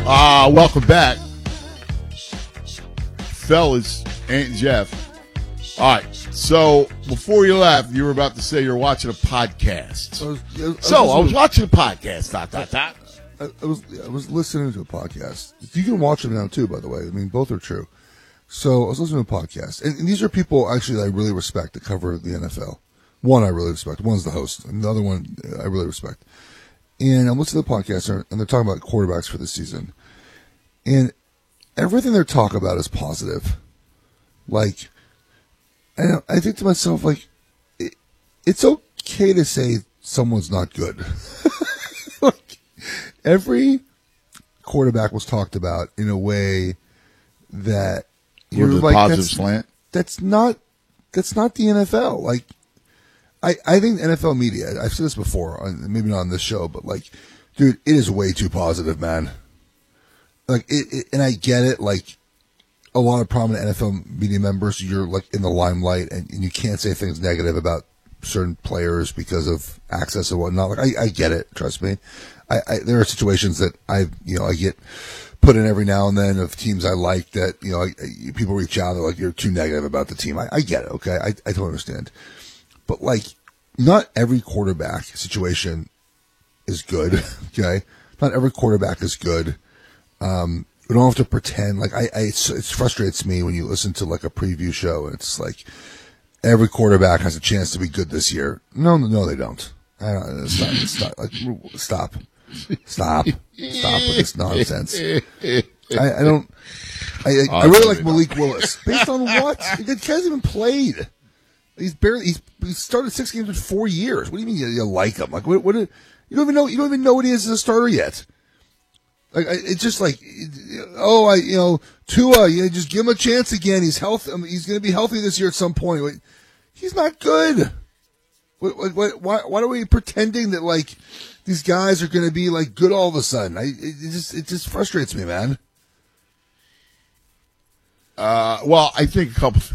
Welcome back. Fellas, Aunt Jeff. All right, so before you left, you were about to say you're watching a podcast. I was watching a podcast. I was listening to a podcast. You can watch them now too, by the way. I mean, both are true. So I was listening to a podcast, and these are people actually that I really respect that cover the NFL. One I really respect. One's the host, and the other one I really respect. And I'm listening to the podcast, and they're talking about quarterbacks for the season. And everything they're talking about is positive. Like, and I think to myself, like, it's okay to say someone's not good. Like, every quarterback was talked about in a way that you're like, positive slant. That's not the NFL. Like, I think the NFL media, I've said this before, maybe not on this show, but like, dude, it is way too positive, man. Like, and I get it. Like, a lot of prominent NFL media members, you're like in the limelight, and you can't say things negative about certain players because of access and whatnot. Like, I get it. Trust me. There are situations that I get put in every now and then of teams I like that, people reach out, they're like, you're too negative about the team. I get it. Okay. I totally understand. But like, not every quarterback situation is good. Okay. Not every quarterback is good. We don't have to pretend like it frustrates me when you listen to like a preview show and it's like every quarterback has a chance to be good this year. No, they don't. Stop with this nonsense. I really like Malik Willis. Based on what? The guy's even played. He started 6 games in 4 years. What do you mean you like him? Like, what you don't even know what he is as a starter yet. Like, it's just like, Tua, just give him a chance again. He's healthy. He's going to be healthy this year at some point. Like, he's not good. Why are we pretending that like these guys are going to be like good all of a sudden? It just frustrates me, man. Well, I think a couple.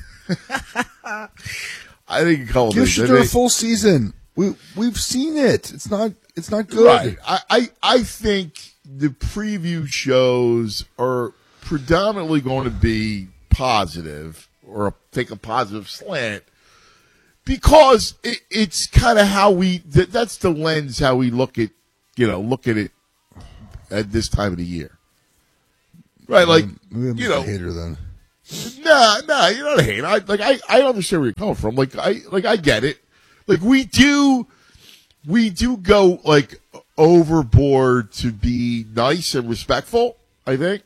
Give Shedeur a full season. We've seen it. It's not good. Right. I think the preview shows are predominantly going to be positive or take a positive slant because it's kind of how that's the lens how we look at it at this time of the year. Right. Like, maybe I'm a hater then. No, you're not a hater. I understand where you're coming from. I get it. Like, we do go like overboard to be nice and respectful, I think.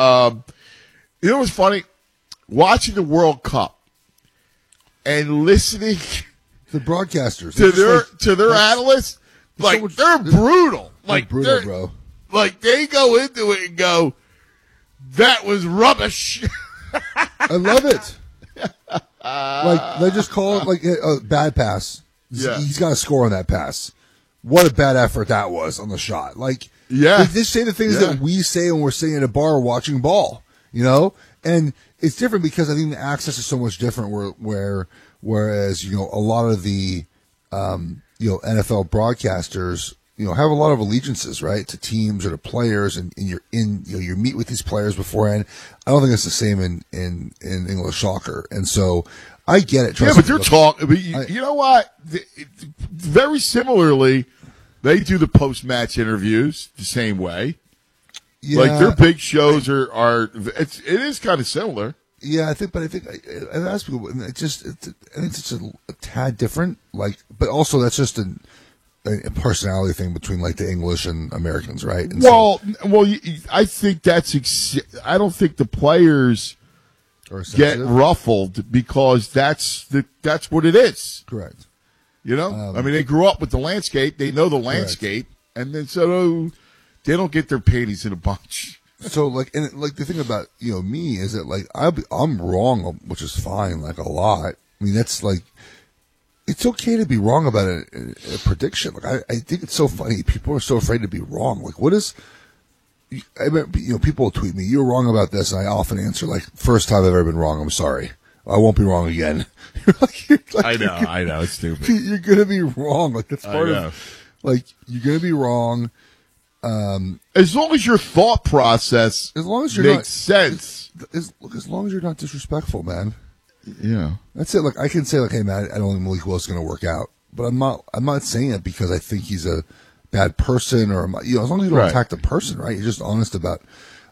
You know what's funny? Watching the World Cup and listening the broadcasters to their analysts, like, they're brutal. Like, brutal, bro. Like, they go into it and go, that was rubbish. I love it. Like, they just call it like a bad pass. Yeah. He's got to score on that pass. What a bad effort that was on the shot. Like, yeah, they just say the things that we say when we're sitting at a bar watching ball, and it's different because I think the access is so much different whereas, a lot of the, NFL broadcasters, have a lot of allegiances, right, to teams or to players, and you meet with these players beforehand. I don't think it's the same in English soccer, and so I get it. But they're talking. You know what? Very similarly, they do the post-match interviews the same way. Yeah. Like, their big shows are. It is kind of similar. Yeah, I've asked people. I think it's just a tad different. Like, but also that's just a personality thing between like the English and Americans, right? And I think I don't think the players get ruffled because that's what it is. Correct. They grew up with the landscape. They know the landscape, correct. And then so they don't get their panties in a bunch. So the thing about me is that like I'm wrong, which is fine, like a lot. I mean, that's like. It's okay to be wrong about a prediction. Like, I think it's so funny. People are so afraid to be wrong. Like, what is? I mean, people will tweet me, "You're wrong about this," and I often answer like, "First time I've ever been wrong. I'm sorry. I won't be wrong again." I know. It's stupid. You're gonna be wrong. Like, that's part of. Like, you're gonna be wrong, As long as your thought process As long as you're makes not sense. as long as you're not disrespectful, man. Yeah. That's it. Like I can say, like, hey, man, I don't think Malik Willis is going to work out, but I'm not saying it because I think he's a bad person or as long as you don't attack the person, right? You're just honest about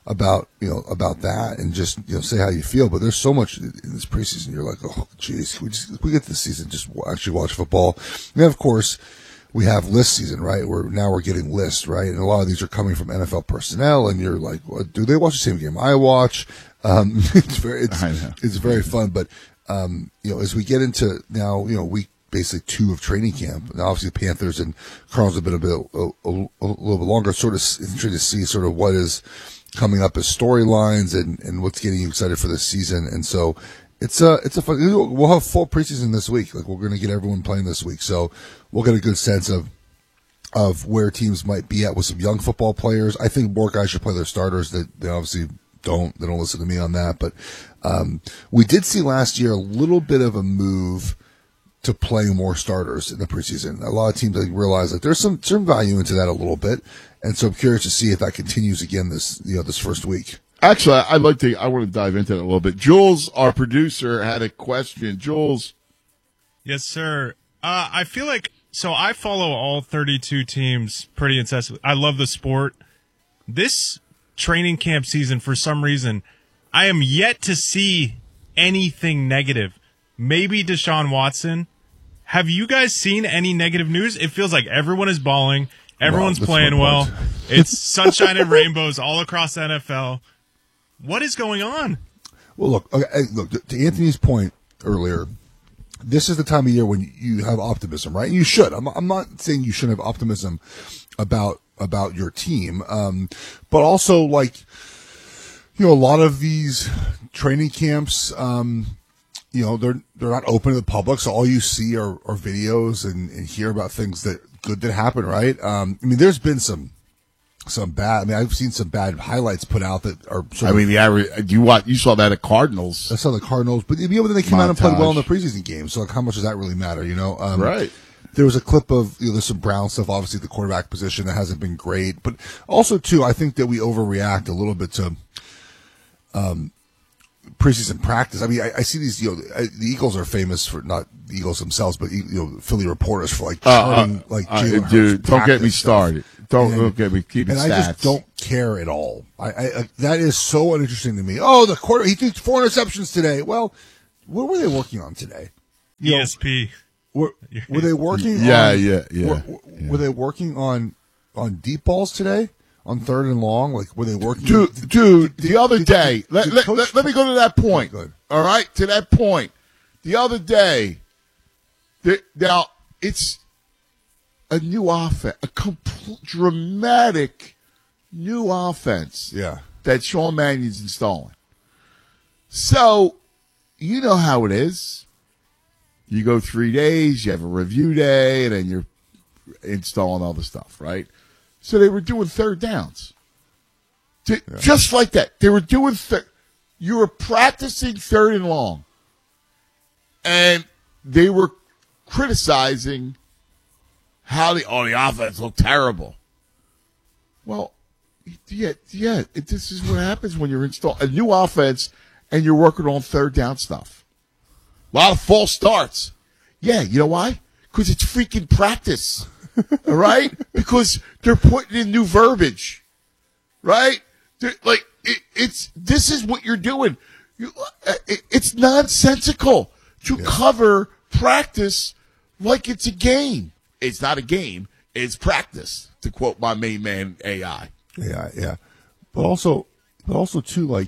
that and just say how you feel. But there's so much in this preseason. You're like, oh, geez, we get this season just actually watch football. And of course, we have list season, right? We're getting lists, right? And a lot of these are coming from NFL personnel, and you're like, well, do they watch the same game I watch? It's very fun. But as we get into now, week basically 2 of training camp. Now, obviously, the Panthers and Cardinals have been a little bit longer. Sort of interested to see sort of what is coming up as storylines and what's getting you excited for this season. And so it's a fun. We'll have full preseason this week. Like we're going to get everyone playing this week, so we'll get a good sense of where teams might be at with some young football players. I think more guys should play their starters. They obviously don't. They don't listen to me on that, but we did see last year a little bit of a move to playing more starters in the preseason. A lot of teams realize that there's some value into that a little bit, and so I'm curious to see if that continues again this first week. Actually, I want to dive into it a little bit. Jules, our producer, had a question. Jules. Yes, sir. I feel like, so I follow all 32 teams pretty incessantly. I love the sport. This training camp season, for some reason, I am yet to see anything negative. Maybe Deshaun Watson. Have you guys seen any negative news? It feels like everyone is balling. Everyone's playing well. It's sunshine and rainbows all across the NFL. What is going on? Well, look, to Anthony's point earlier, this is the time of year when you have optimism, right? And you should. I'm not saying you shouldn't have optimism about your team, but also a lot of these training camps, they're not open to the public, so all you see are videos and hear about things that happen, right? There's been some bad. I've seen some bad highlights put out that are. The average. You saw that at Cardinals. I saw the Cardinals, but then they came out and played well in the preseason game. So how much does that really matter? Right. There was a clip of there's some Brown stuff, obviously the quarterback position that hasn't been great, but also too, I think that we overreact a little bit to preseason practice. I see these. The Eagles are famous for, not the Eagles themselves, but Philly reporters for charting Jalen Hurts dude, don't get me started. Don't get me keeping stats. I just don't care at all. I that is so uninteresting to me. Oh, the quarter, he threw 4 interceptions today. Well, what were they working on today? ESP. Were they working? Yeah. Were they working on deep balls today? On 3rd and long, were they working? Dude, the other day, let me go to that point. Good. All right, to that point. The other day, now it's a new offense, a complete dramatic new offense. Yeah, that Sean Mannion's installing. So, you know how it is. You go 3 days, you have a review day, and then you're installing all the stuff, right? So they were doing 3rd downs. Just like that. They were doing you were practicing 3rd and long. And they were criticizing how the offense looked terrible. Well, yeah. This is what happens when you're installing a new offense and you're working on 3rd down stuff. A lot of false starts. Yeah, you know why? Because it's freaking practice. All right? Because they're putting in new verbiage. Right? This is what you're doing. It's nonsensical to cover practice like it's a game. It's not a game. It's practice, to quote my main man, AI. Yeah. But also too,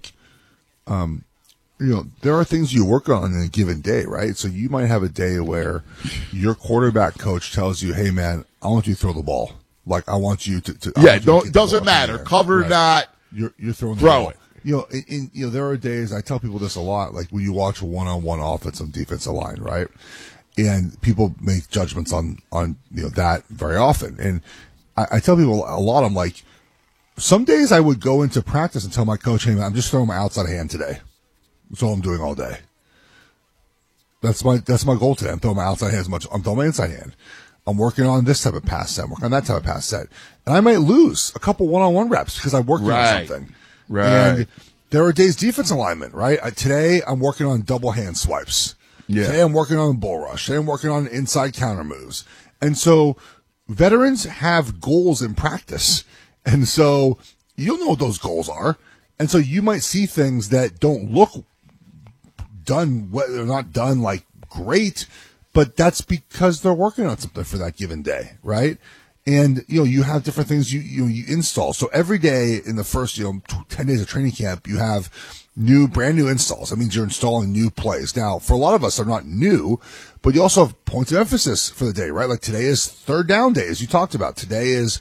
there are things you work on in a given day, right? So you might have a day where your quarterback coach tells you, hey, man, I want you to throw the ball. I want you to doesn't matter. Cover or not. You're throwing the ball. It. There are days, I tell people this a lot, when you watch a one-on-one offense on defensive line, right? And people make judgments on that very often. And I tell people a lot, I'm like, some days I would go into practice and tell my coach, hey, man, I'm just throwing my outside hand today. That's all I'm doing all day. That's my goal today. I'm throwing my outside hand as much. I'm throwing my inside hand. I'm working on this type of pass set. I'm working on that type of pass set. And I might lose a couple one-on-one reps because I'm working on something. Right. And there are days defense alignment, right? Today, I'm working on double hand swipes. Yeah. Today, I'm working on bull rush. Today, I'm working on inside counter moves. And so veterans have goals in practice. And so you'll know what those goals are. And so you might see things that don't look done, they're not done like great, but that's because they're working on something for that given day, right? And, you have different things you install. So every day in the first, 10 days of training camp, you have brand new installs. That means you're installing new plays. Now, for a lot of us, they're not new, but you also have points of emphasis for the day, right? Like today is third down day, as you talked about. Today is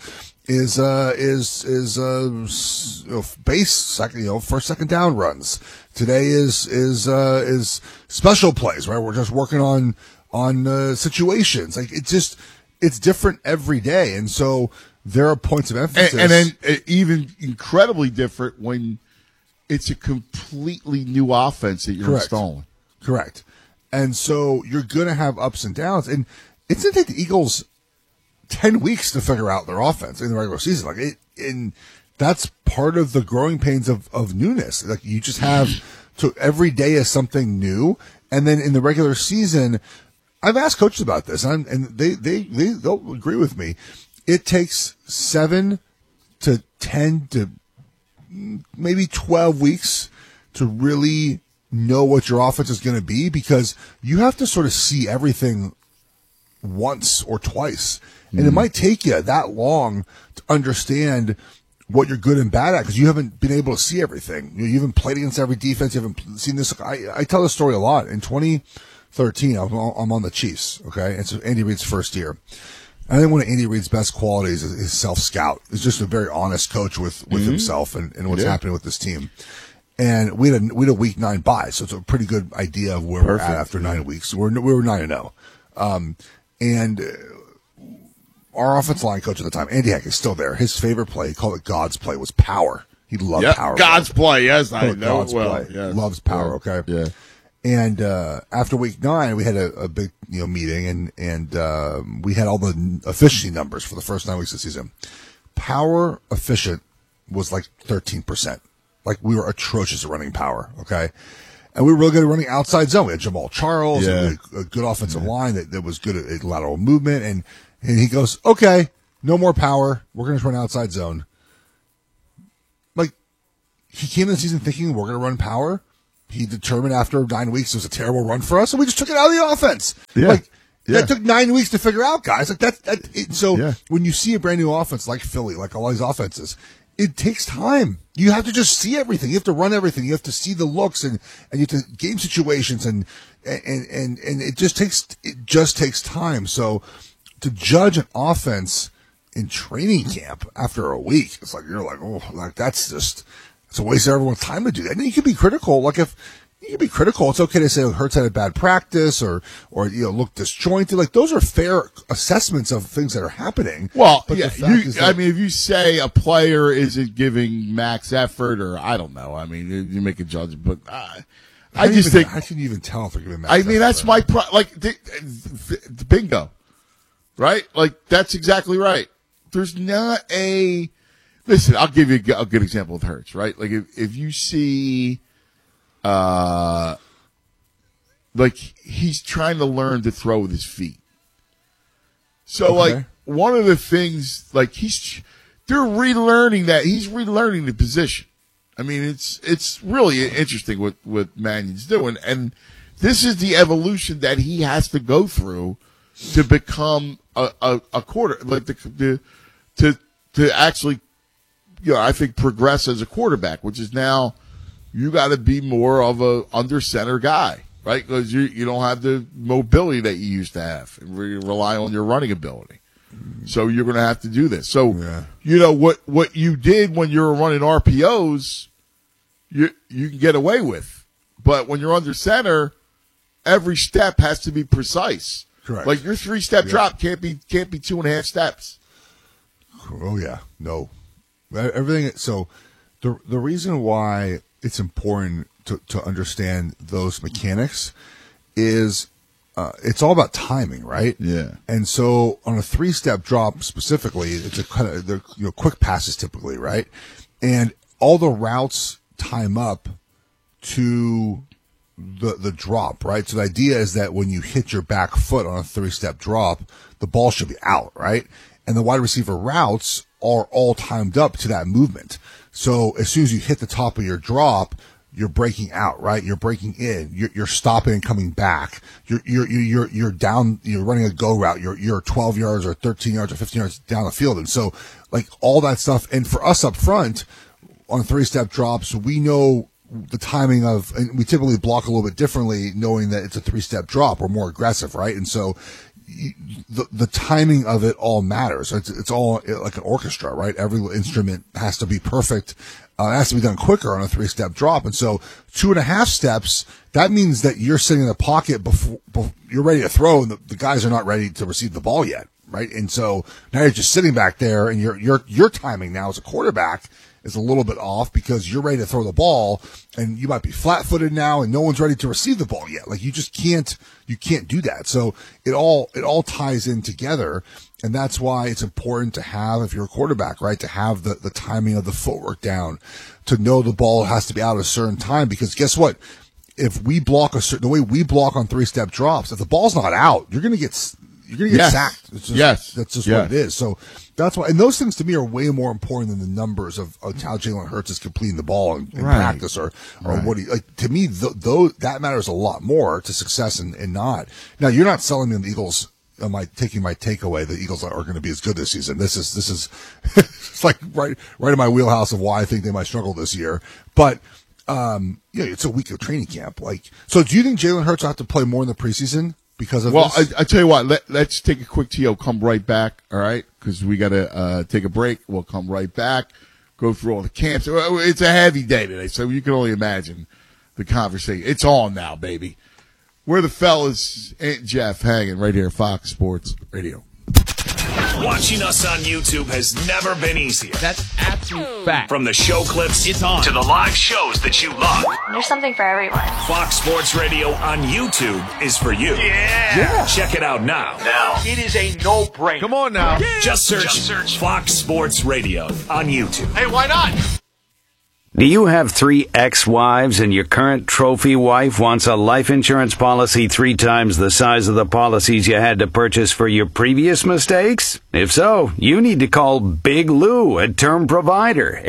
base second, first, second down runs. Today is special plays, right? We're just working on situations. Like it's different every day. And so there are points of emphasis. And then even incredibly different when it's a completely new offense that you're installing. Correct. And so you're going to have ups and downs. And it's going to take the Eagles 10 weeks to figure out their offense in the regular season. And that's part of the growing pains of newness. Like you just have to, every day is something new. And then in the regular season, I've asked coaches about this and they'll agree with me. It takes 7 to 10 to maybe 12 weeks to really know what your offense is going to be because you have to sort of see everything once or twice. And it might take you that long to understand what you're good and bad at because you haven't been able to see everything. You haven't played against every defense. You haven't seen this. I tell this story a lot. In 2013, I'm on the Chiefs, okay? It's Andy Reid's first year. I think one of Andy Reid's best qualities is his self-scout. He's just a very honest coach with himself and what's happening with this team. And we had a week 9 bye, so it's a pretty good idea of where we're at after 9 weeks. We were 9-0. And our offensive line coach at the time, Andy Heck, is still there. His favorite play, he called it God's play, was power. He loved power. God's play, yes, I know. God's play. Yes. Loves power, okay? Yeah. And after week 9, we had a big meeting, and we had all the efficiency numbers for the first 9 weeks of the season. Power efficient was like 13%. Like we were atrocious at running power, okay? And we were really good at running outside zone. We had Jamal Charles, and a good offensive line that was good at lateral movement, and he goes, okay, no more power. We're going to run outside zone. Like, he came in the season thinking we're going to run power. He determined after 9 weeks it was a terrible run for us, and we just took it out of the offense. Yeah. That took 9 weeks to figure out, guys. When you see a brand new offense like Philly, like all these offenses, it takes time. You have to just see everything. You have to run everything. You have to see the looks and you have to game situations and it just takes time. So to judge an offense in training camp after a week, it's like you're like, oh, like it's a waste of everyone's time to do that. And you can be critical. Like if you can be critical, it's okay to say Hurts had a bad practice or look disjointed. Like those are fair assessments of things that are happening. Well, but if you say a player isn't giving max effort, or I don't know, I mean, you make a judgment, but I just think how can you even tell if they're giving max effort? I mean, that's my the bingo, right? Like that's exactly right. There's not a listen. I'll give you a good example with Hurts, right? Like if you see. Like he's trying to learn to throw with his feet. So like one of the things, like they're relearning that. He's relearning the position. I mean, it's really interesting what Mannion's doing, and this is the evolution that he has to go through to become a quarter, like to actually, I think progress as a quarterback, which is now. You got to be more of a under center guy, right? Because you don't have the mobility that you used to have, and rely on your running ability. So you're going to have to do this. So what you did when you were running RPOs, you can get away with, but when you're under center, every step has to be precise. Correct. Like your 3-step drop can't be 2.5 steps. Oh yeah, no, everything. So the reason why it's important to understand those mechanics is it's all about timing, right? Yeah. And so on a 3-step drop specifically, it's a kind of, they're, quick passes typically, right? And all the routes time up to the drop, right? So the idea is that when you hit your back foot on a 3-step drop, the ball should be out, right? And the wide receiver routes are all timed up to that movement. So as soon as you hit the top of your drop, you're breaking out, right? You're breaking in. You're stopping and coming back. You're down. You're running a go route. You're 12 yards or 13 yards or 15 yards down the field. And so, like, all that stuff. And for us up front on 3-step drops, we know the timing of, and we typically block a little bit differently, knowing that it's a 3-step drop. We're more aggressive, right? And so, the timing of it all matters. It's all like an orchestra, right? Every instrument has to be perfect. It has to be done quicker on a 3-step drop. And so 2.5 steps, that means that you're sitting in the pocket before you're ready to throw, and the guys are not ready to receive the ball yet, right? And so now you're just sitting back there, and your timing now as a quarterback is a little bit off because you're ready to throw the ball, and you might be flat-footed now, and no one's ready to receive the ball yet. Like, you just can't do that. So it all ties in together, and that's why it's important to have, if you're a quarterback, right, to have the timing of the footwork down, to know the ball has to be out at a certain time, because guess what? If we block the way we block on 3-step drops, if the ball's not out, you're going to get sacked. It's just, that's just what it is. So that's why, and those things to me are way more important than the numbers of how Jalen Hurts is completing the ball in practice or what he, like, to me, that matters a lot more to success and not. Now, you're not selling me on the Eagles. Taking my takeaway, the Eagles are going to be as good this season. This is it's like right in my wheelhouse of why I think they might struggle this year. But it's a week of training camp. Like, so do you think Jalen Hurts will have to play more in the preseason because of this? Well, I tell you what, let's take a quick TO, come right back, all right? Because we got to take a break. We'll come right back, go through all the camps. It's a heavy day today, so you can only imagine the conversation. It's on now, baby. We're the fellas, Aunt Jeff hanging right here, Fox Sports Radio. Watching us on YouTube has never been easier. That's absolute fact. From the show clips it's on to the live shows that you love. There's something for everyone. Fox Sports Radio on YouTube is for you. Yeah. Check it out now. It is a no-brainer. Come on now. Yeah. Just search Fox Sports Radio on YouTube. Hey, why not? Do you have 3 ex-wives and your current trophy wife wants a life insurance policy 3 times the size of the policies you had to purchase for your previous mistakes? If so, you need to call Big Lou at Term Provider,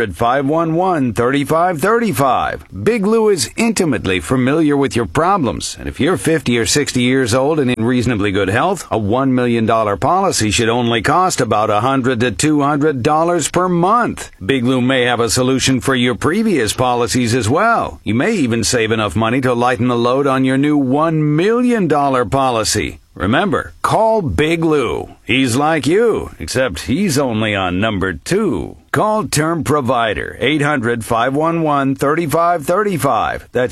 800-511-3535. Big Lou is intimately familiar with your problems, and if you're 50 or 60 years old and in reasonably good health, a $1 million policy should only cost about $100 to $200 per month. Big Lou may have a solution for your previous policies as well. You may even save enough money to lighten the load on your new $1 million policy. Remember, call Big Lou. He's like you, except he's only on number 2. Call Term Provider, 800-511-3535. That's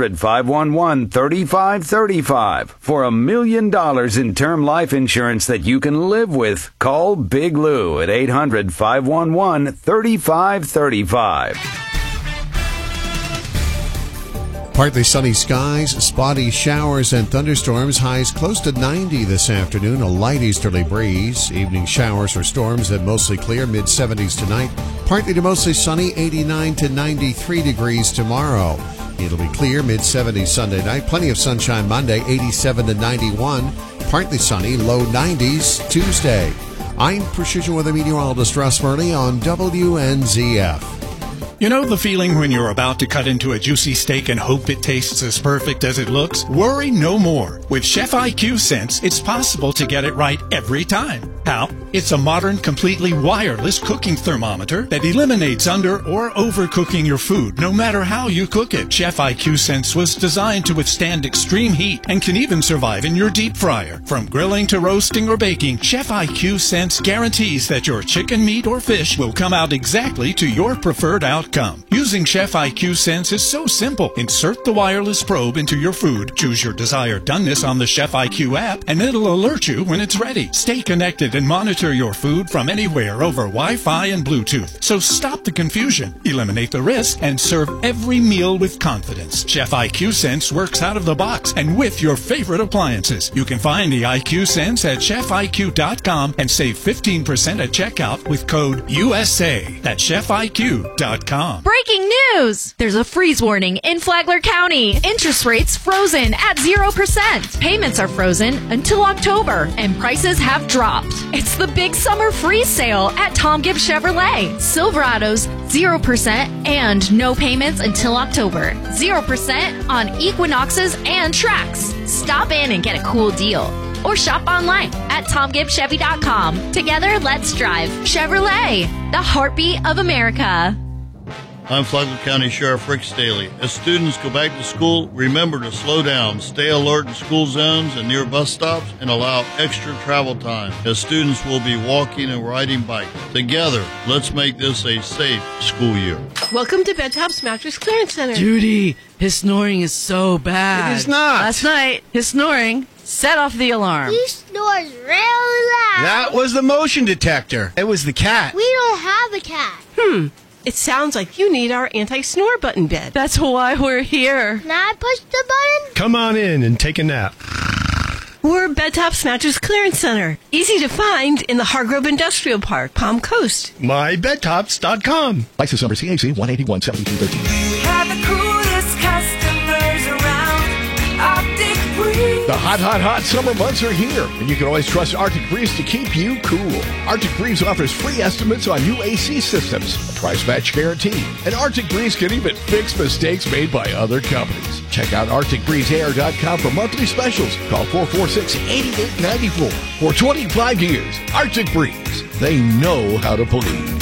800-511-3535. For $1 million in term life insurance that you can live with, call Big Lou at 800-511-3535. Partly sunny skies, spotty showers and thunderstorms. Highs close to 90 this afternoon. A light easterly breeze. Evening showers or storms and mostly clear. Mid-70s tonight. Partly to mostly sunny. 89 to 93 degrees tomorrow. It'll be clear. Mid-70s Sunday night. Plenty of sunshine Monday. 87 to 91. Partly sunny. Low 90s Tuesday. I'm Precision Weather Meteorologist Russ Murley on WNZF. You know the feeling when you're about to cut into a juicy steak and hope it tastes as perfect as it looks? Worry no more. With Chef IQ Sense, it's possible to get it right every time. How? It's a modern, completely wireless cooking thermometer that eliminates under or overcooking your food, no matter how you cook it. Chef IQ Sense was designed to withstand extreme heat and can even survive in your deep fryer. From grilling to roasting or baking, Chef IQ Sense guarantees that your chicken, meat, or fish will come out exactly to your preferred outcome. ChefIQ.com. Using Chef IQ Sense is so simple. Insert the wireless probe into your food, choose your desired doneness on the Chef IQ app, and it'll alert you when it's ready. Stay connected and monitor your food from anywhere over Wi-Fi and Bluetooth. So stop the confusion, eliminate the risk, and serve every meal with confidence. Chef IQ Sense works out of the box and with your favorite appliances. You can find the IQ Sense at ChefIQ.com and save 15% at checkout with code USA. That's ChefIQ.com. Breaking news! There's a freeze warning in Flagler County. Interest rates frozen at 0%. Payments are frozen until October, and prices have dropped. It's the big summer freeze sale at Tom Gibbs Chevrolet. Silverados, 0% and no payments until October. 0% on Equinoxes and Trax. Stop in and get a cool deal. Or shop online at TomGibbsChevy.com. Together, let's drive Chevrolet, the heartbeat of America. I'm Flagler County Sheriff Rick Staley. As students go back to school, remember to slow down, stay alert in school zones and near bus stops, and allow extra travel time, as students will be walking and riding bikes. Together, let's make this a safe school year. Welcome to Bedtop's Mattress Clearance Center. Judy, his snoring is so bad. It is not. Last night, his snoring set off the alarm. He snores really loud. That was the motion detector. It was the cat. We don't have a cat. It sounds like you need our anti-snore button bed. That's why we're here. Can I push the button? Come on in and take a nap. We're Bedtop's Mattress Clearance Center. Easy to find in the Hargrove Industrial Park, Palm Coast. MyBedtops.com. License number CAC 1817213. We have the coolest customers around. Arctic Breeze. The hot summer months are here, and you can always trust Arctic Breeze to keep you cool. Arctic Breeze offers free estimates on new AC systems, a price match guarantee, and Arctic Breeze can even fix mistakes made by other companies. Check out ArcticBreezeAir.com for monthly specials. Call 446-8894. For 25 years, Arctic Breeze. They know how to please.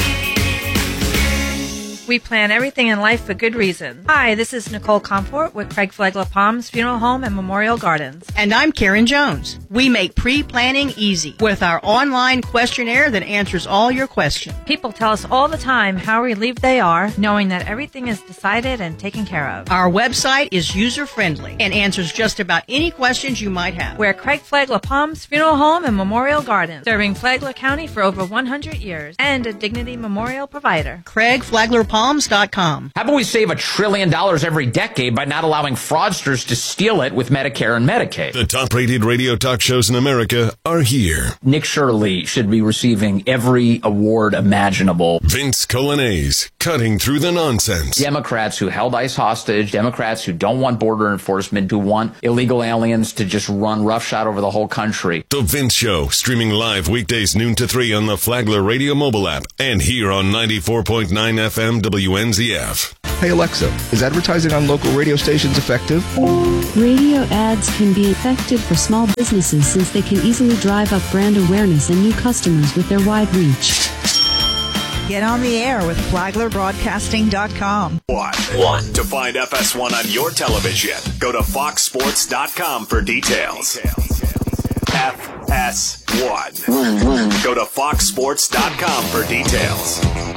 We plan everything in life for good reason. Hi, this is Nicole Comfort with Craig Flegler Palms Funeral Home and Memorial Gardens. And I'm Karen Jones. We make pre-planning easy with our online questionnaire that answers all your questions. People tell us all the time how relieved they are knowing that everything is decided and taken care of. Our website is user-friendly and answers just about any questions you might have. We're Craig Flegler Palms Funeral Home and Memorial Gardens, serving Flagler County for over 100 years and a Dignity Memorial provider. Craig Flagler Palms.com. How about we save $1 trillion every decade by not allowing fraudsters to steal it with Medicare and Medicaid? The top-rated radio talk shows in America are here. Nick Shirley should be receiving every award imaginable. Vince Colanese, cutting through the nonsense. Democrats who held ICE hostage, Democrats who don't want border enforcement, who want illegal aliens to just run roughshod over the whole country. The Vince Show, streaming live weekdays noon to 3 on the Flagler Radio mobile app and here on 94.9 FM WNZF. Hey Alexa, is advertising on local radio stations effective? Radio ads can be effective for small businesses since they can easily drive up brand awareness and new customers with their wide reach. Get on the air with FlaglerBroadcasting.com. One. To find FS1 on your television, go to FoxSports.com for details. FS1. Go to FoxSports.com for details.